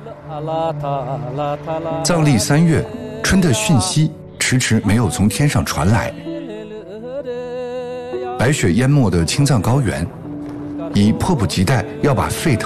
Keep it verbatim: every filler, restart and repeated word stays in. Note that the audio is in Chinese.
藏历三月，春的讯息迟迟没有从天上传来。白雪淹没的青藏高原，已迫不及待要把沸腾